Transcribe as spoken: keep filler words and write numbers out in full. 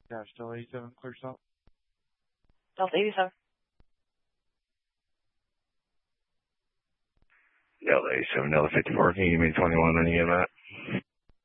Dash Delta eighty-seven, clear stop. Delta eighty-seven. Delta eighty-seven, Delta fifty-four, can you give me twenty-one when you get that?